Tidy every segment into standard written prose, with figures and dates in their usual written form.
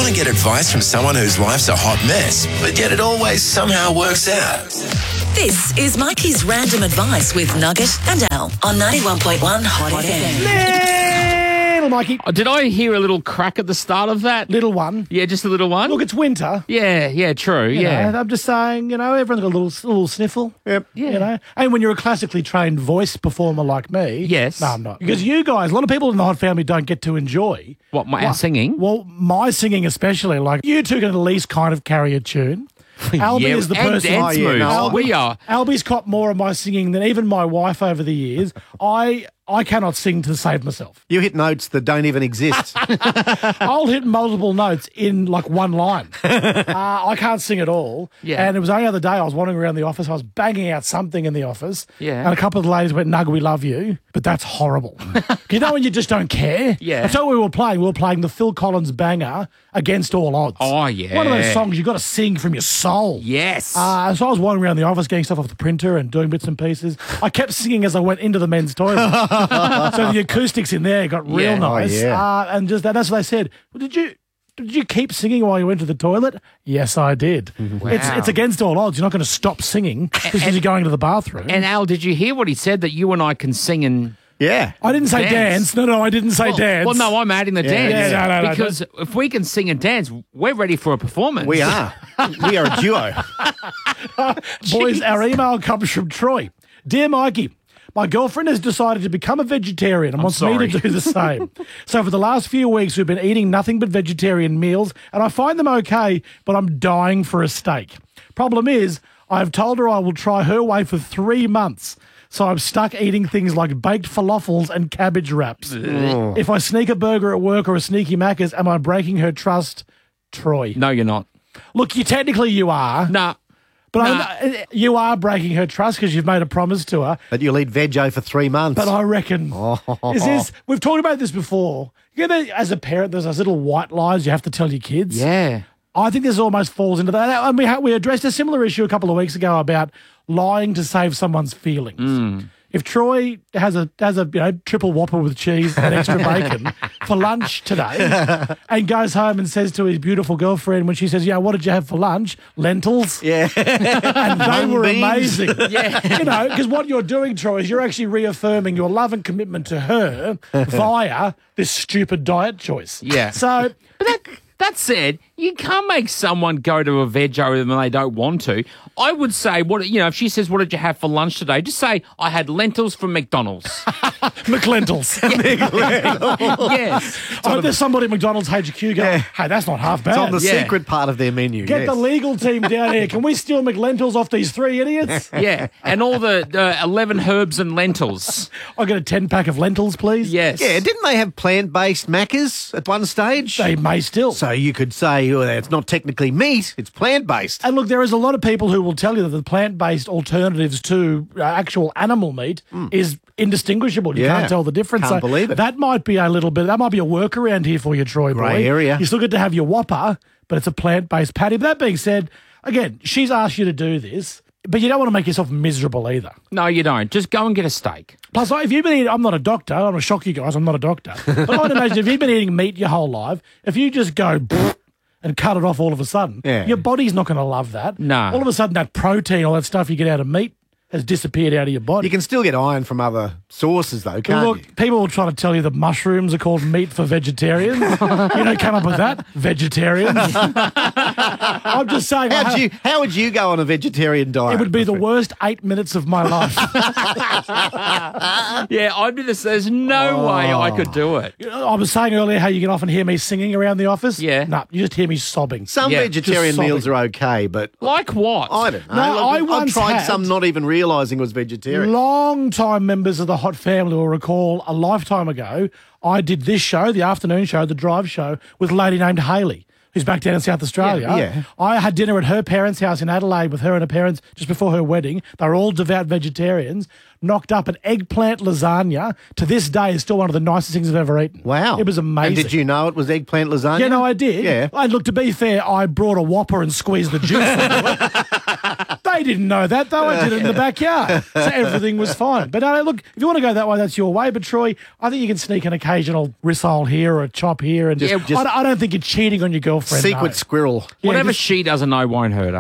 want to get advice from someone whose life's a hot mess, but yet it always somehow works out. This is Mikey's Random Advice with Nugget and Al on 91.1 Hot FM. Little Mikey. Did I hear a little crack at the start of that? Little one. Yeah, just a little one. Look, it's winter. Yeah, true. You Yeah. know, I'm just saying, everyone's got a little sniffle. Yep. Yeah. And when you're a classically trained voice performer like me. Yes. No, I'm not. Because you guys, a lot of people in the Hot Family don't get to enjoy. What, our singing? Well, my singing especially. Like, you two can at least kind of carry a tune. Albie Yeah, is the and person. dance moves. no, We are. Albie's caught more of my singing than even my wife over the years. I cannot sing to save myself. You hit notes that don't even exist. I'll hit multiple notes in like one line. I can't sing at all. Yeah. And it was only the other day I was wandering around the office. I was banging out something in the office. Yeah. And a couple of the ladies went, "Nug, we love you." But that's horrible. You know when you just don't care? Yeah. That's what we were playing. We were playing the Phil Collins banger, Against All Odds. Oh, yeah. One of those songs you've got to sing from your soul. Yes. So I was wandering around the office getting stuff off the printer and doing bits and pieces. I kept singing as I went into the men's toilet. So the acoustics in there got real Yeah. nice. Oh, yeah. And just that's what they said. Well, did you keep singing while you went to the toilet? Yes, I did. Wow. It's against all odds. You're not going to stop singing because you're going to the bathroom. and Al, did you hear what he said, that you and I can sing and... Yeah. I didn't say Dance. dance. No, I didn't say dance. Well, no, I'm adding the dance. Yeah, no. Because if we can sing and dance, we're ready for a performance. We are. We are a duo. Boys, our email comes from Troy. Dear Mikey, my girlfriend has decided to become a vegetarian and wants me sorry. to do the same. So for the last few weeks, we've been eating nothing but vegetarian meals, and I find them okay, but I'm dying for a steak. Problem is, I have told her I will try her way for 3 months. So I'm stuck eating things like baked falafels and cabbage wraps. If I sneak a burger at work or a sneaky Macca's, am I breaking her trust? Troy. No, you're not. Look, you are. Nah. But you are breaking her trust because you've made a promise to her. That you'll eat veggie for 3 months. But I reckon, we've talked about this before. You know, as a parent, there's those little white lies you have to tell your kids. Yeah. I think this almost falls into that. And we addressed a similar issue a couple of weeks ago about lying to save someone's feelings. If Troy has a triple Whopper with cheese and extra bacon for lunch today and goes home and says to his beautiful girlfriend when she says, "Yeah, what did you have for lunch?" Lentils. Yeah. And they were beans. amazing. Yeah. Because what you're doing, Troy, is you're actually reaffirming your love and commitment to her via this stupid diet choice. Yeah. So, That said, you can't make someone go to a veggie when they don't want to. I would say, if she says, "What did you have for lunch today?" Just say, "I had lentils from McDonald's." McLentils. Yes. I hope there's somebody at McDonald's HQ going, "Hey, that's not half bad." It's on the Yeah. secret part of their menu. Get yes. the legal team down here. Can we steal McLentils off these 3 idiots? Yeah. And all the 11 herbs and lentils. I'll get a 10-pack of lentils, please. Yes. Yeah, didn't they have plant-based Maccas at one stage? They may still. So you could say, oh, it's not technically meat, it's plant-based. And look, there is a lot of people who will tell you that the plant-based alternatives to actual animal meat is indistinguishable. You Yeah. can't tell the difference. Can't believe it. That might be a workaround here for you, Troy boy. Grey area. You still get to have your Whopper, but it's a plant-based patty. But that being said, again, she's asked you to do this, but you don't want to make yourself miserable either. No, you don't. Just go and get a steak. Plus, if you've been eating, I'm not a doctor. I'm going to shock you guys. I'm not a doctor. But I'd imagine if you've been eating meat your whole life, if you just go and cut it off all of a sudden, Yeah. your body's not going to love that. No. All of a sudden, that protein, all that stuff you get out of meat has disappeared out of your body. You can still get iron from other sources, though, can't Look, you? people will try to tell you that mushrooms are called meat for vegetarians. You don't come up with that, vegetarians. I'm just saying. How would you go on a vegetarian diet? It would be the worst 8 minutes of my life. Yeah, I'd be there's no way I could do it. I was saying earlier how you can often hear me singing around the office. Yeah. No, you just hear me sobbing. Some Yeah, vegetarian just meals sobbing. are okay, but Like what? I don't know. No, I I've once tried had- some not even realising it was vegetarian. Long-time members of the Hot Family will recall a lifetime ago, I did this show, the afternoon show, the drive show, with a lady named Hayley, who's back down in South Australia. Yeah. I had dinner at her parents' house in Adelaide with her and her parents just before her wedding. They were all devout vegetarians. Knocked up an eggplant lasagna. To this day, is still one of the nicest things I've ever eaten. Wow. It was amazing. And did you know it was eggplant lasagna? Yeah, no, I did. Yeah. And look, to be fair, I brought a Whopper and squeezed the juice into it. They I didn't know that, though. I did it in the backyard. So everything was fine. But look, if you want to go that way, that's your way. But, Troy, I think you can sneak an occasional rissole here or a chop here. And I don't think you're cheating on your girlfriend. Secret squirrel. Yeah, Whatever she doesn't know won't hurt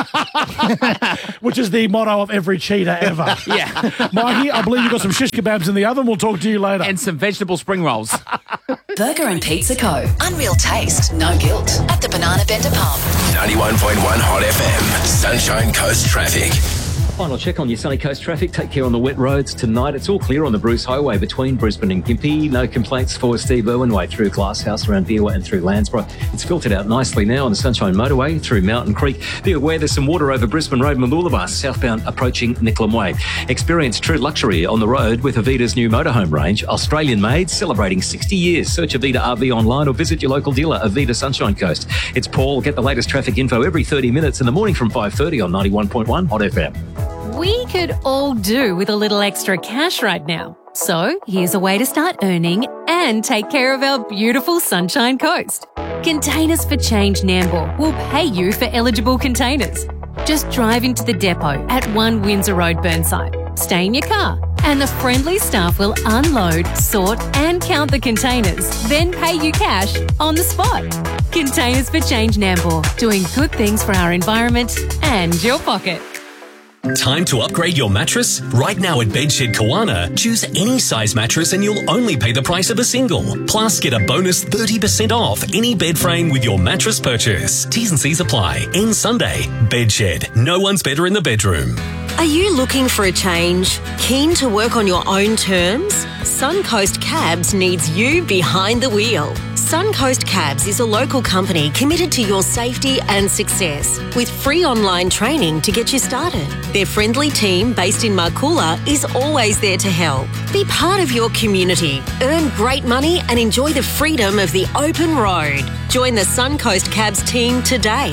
her. which is the motto of every cheater ever. Yeah. Mikey, I believe you've got some shish kebabs in the oven. We'll talk to you later. And some vegetable spring rolls. Burger and Pizza Co. Unreal taste, no guilt. At the Banana Bender Pub. 91.1 Hot FM. Sunshine Coast traffic. Final check on your Sunny Coast traffic. Take care on the wet roads tonight. It's all clear on the Bruce Highway between Brisbane and Gympie. No complaints for Steve Irwin way through Glasshouse around Beerwah and through Landsborough. It's filtered out nicely now on the Sunshine Motorway through Mountain Creek. Be aware there's some water over Brisbane Road, Mooloolaba, southbound approaching Nicklum Way. Experience true luxury on the road with Avita's new motorhome range. Australian made, celebrating 60 years. Search Avita RV online or visit your local dealer, Avita Sunshine Coast. It's Paul. Get the latest traffic info every 30 minutes in the morning from 5:30 on 91.1 Hot FM. We could all do with a little extra cash right now. So here's a way to start earning and take care of our beautiful Sunshine Coast. Containers for Change Nambour will pay you for eligible containers. Just drive into the depot at 1 Windsor Road, Burnside. Stay in your car and the friendly staff will unload, sort and count the containers, then pay you cash on the spot. Containers for Change Nambour, doing good things for our environment and your pocket. Time to upgrade your mattress? Right now at Bedshed Kawana, choose any size mattress and you'll only pay the price of a single. Plus, get a bonus 30% off any bed frame with your mattress purchase. T's and C's apply. End Sunday. Bedshed. No one's better in the bedroom. Are you looking for a change? Keen to work on your own terms? Suncoast Cabs needs you behind the wheel. Suncoast Cabs is a local company committed to your safety and success with free online training to get you started. Their friendly team based in Marcoola is always there to help. Be part of your community, earn great money and enjoy the freedom of the open road. Join the Suncoast Cabs team today.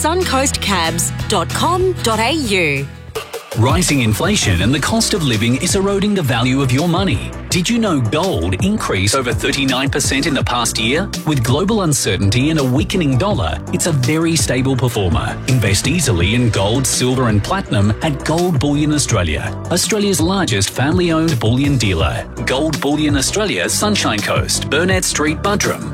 suncoastcabs.com.au. Rising inflation and the cost of living is eroding the value of your money. Did you know gold increased over 39% in the past year? With global uncertainty and a weakening dollar, it's a very stable performer. Invest easily in gold, silver and platinum at Gold Bullion Australia, Australia's largest family-owned bullion dealer. Gold Bullion Australia, Sunshine Coast, Burnett Street, Buttram.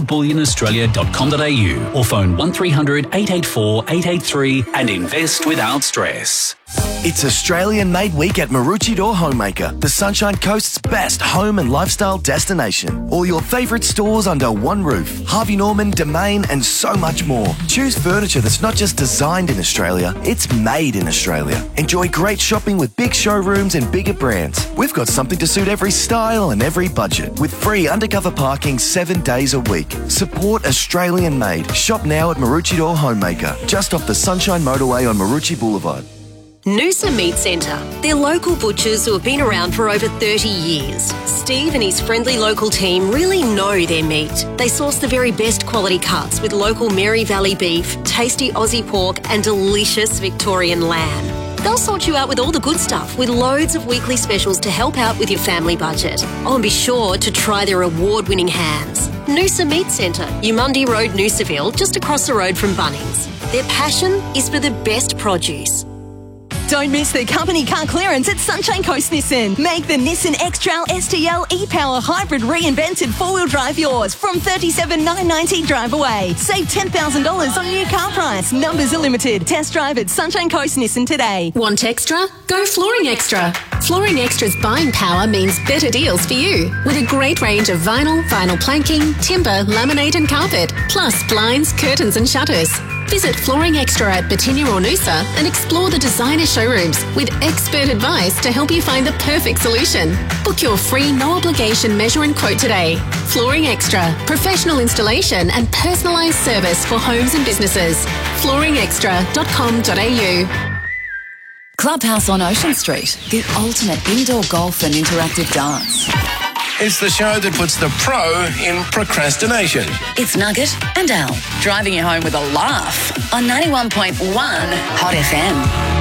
goldbullionaustralia.com.au or phone 1300 884 883 and invest without stress. It's Australian Made Week at Maroochydore Homemaker, the Sunshine Coast's best home and lifestyle destination. All your favourite stores under one roof. Harvey Norman, Domain and so much more. Choose furniture that's not just designed in Australia, it's made in Australia. Enjoy great shopping with big showrooms and bigger brands. We've got something to suit every style and every budget with free undercover parking 7 days a week. Support Australian Made. Shop now at Maroochydore Homemaker, just off the Sunshine Motorway on Maroochy Boulevard. Noosa Meat Centre. They're local butchers who have been around for over 30 years. Steve and his friendly local team really know their meat. They source the very best quality cuts with local Mary Valley beef, tasty Aussie pork and delicious Victorian lamb. They'll sort you out with all the good stuff with loads of weekly specials to help out with your family budget. Oh, and be sure to try their award-winning hams. Noosa Meat Centre, Umundi Road, Noosaville, just across the road from Bunnings. Their passion is for the best produce. Don't miss the company car clearance at Sunshine Coast Nissan. Make the Nissan X-Trail STL e-Power Hybrid reinvented four-wheel drive yours from $37,990 drive away. Save $10,000 on new car price. Numbers are limited. Test drive at Sunshine Coast Nissan today. Want extra? Go Flooring Extra. Flooring Extra's buying power means better deals for you. With a great range of vinyl planking, timber, laminate and carpet, plus blinds, curtains and shutters. Visit Flooring Extra at Batinia or Noosa and explore the designer showrooms with expert advice to help you find the perfect solution. Book your free no-obligation measure and quote today. Flooring Extra, professional installation and personalised service for homes and businesses. flooringextra.com.au. Clubhouse on Ocean Street, the ultimate indoor golf and interactive dance. It's the show that puts the pro in procrastination. It's Nugget and Al, driving you home with a laugh on 91.1 Hot FM.